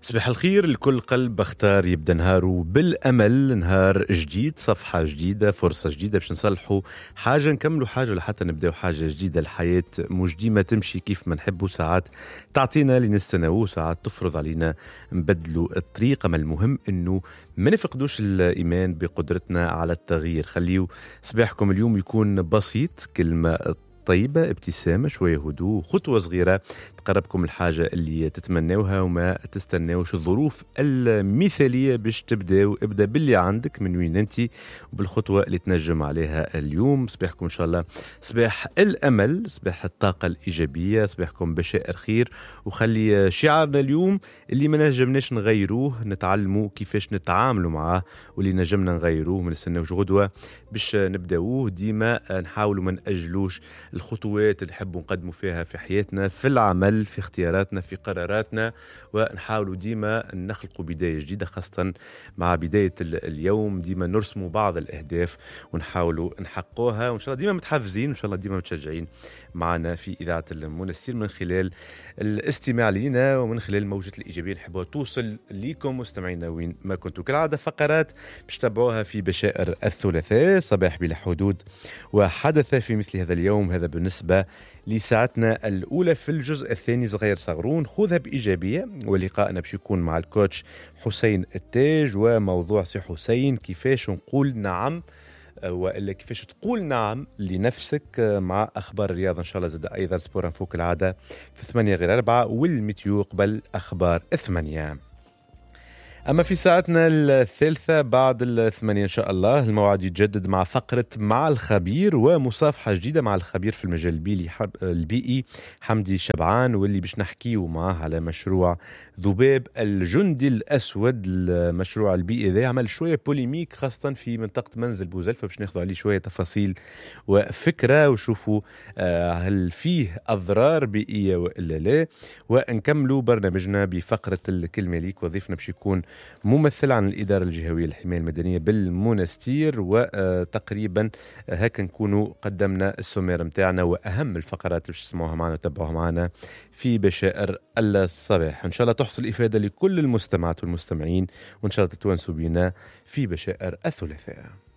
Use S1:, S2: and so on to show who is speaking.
S1: صباح الخير لكل قلب بختار يبدا نهاره بالامل، نهار جديد، صفحه جديده، فرصه جديده باش نصلحوا حاجه، نكملوا حاجه لحتى نبداو حاجه جديده. الحياه مش ديما تمشي كيف ما نحبوا، ساعات تعطينا اللي نستناوه، ساعات تفرض علينا نبدلوا الطريقه. ما المهم انه ما نفقدوش الايمان بقدرتنا على التغيير. خليو صباحكم اليوم يكون بسيط، كلمه طيبة، ابتسامة، شوية هدوء، خطوة صغيرة تقربكم الحاجة اللي تتمنوها وما تستناوش الظروف المثالية باش تبداو. ابدأ باللي عندك من وين انت وبالخطوة اللي تنجم عليها اليوم. صباحكم ان شاء الله صباح الأمل، صباح الطاقة الإيجابية، صباحكم بشائر خير. وخلي شعارنا اليوم اللي ما نجمناش نغيروه نتعلموا كيفاش نتعاملوا معاه، واللي نجمنا نغيروه ما نستناوش غدوة باش نبداوه. ديما نحاولوا ما نأجلوش الخطوات اللي نحبوا نقدموا فيها في حياتنا، في العمل، في اختياراتنا، في قراراتنا، ونحاولوا ديما نخلقوا بداية جديدة، خاصة مع بداية اليوم. ديما نرسموا بعض الأهداف ونحاولوا نحققوها، وإن شاء الله ديما متحفزين، وإن شاء الله ديما متشجعين معنا في إذاعة المنستير من خلال الاستماع لنا ومن خلال موجة الإيجابية اللي نحبوها توصل ليكم مستمعينا وين ما كنتوا. كالعادة فقرات باش تتابعوها في بشائر الثلاثاء، صباح بلا حدود وحدث في مثل هذا اليوم. هذا بالنسبة لساعتنا الأولى. في الجزء الثاني صغير صغرون خذها بإيجابية، ولقاءنا باش يكون مع الكوتش حسين التاج، وموضوع سي حسين كيفاش نقول نعم، وإلا كيفاش تقول نعم لنفسك، مع أخبار الرياضة إن شاء الله. زاد أيضا سبورا فوق العادة في 8 غير 4 والميتيو قبل أخبار 8. أما في ساعتنا الثالثة بعد 8 إن شاء الله الموعد يتجدد مع فقرة مع الخبير، ومصافحة جديدة مع الخبير في المجال البيئي حمدي شبعان، واللي باش نحكيه معاه على مشروع ذباب الجندي الأسود. المشروع البيئي ذا عمل شوية بوليميك خاصة في منطقة منزل بوزلفة، باش ناخذ عليه شوية تفاصيل وفكرة وشوفوا هل فيه أضرار بيئية وإلا لا. ونكملوا برنامجنا بفقرة الكلمة ليك، وظيفنا باش يكون ممثل عن الإدارة الجهوية للحماية المدنية بالمنستير. وتقريبا هكا نكونوا قدمنا السومير متاعنا وأهم الفقرات باش تسمعوها معنا وتتابعوها معنا في بشائر الصباح. إن شاء الله تحصل إفادة لكل المستمعات والمستمعين، وإن شاء الله تتوانسوا بنا في بشائر الثلاثاء.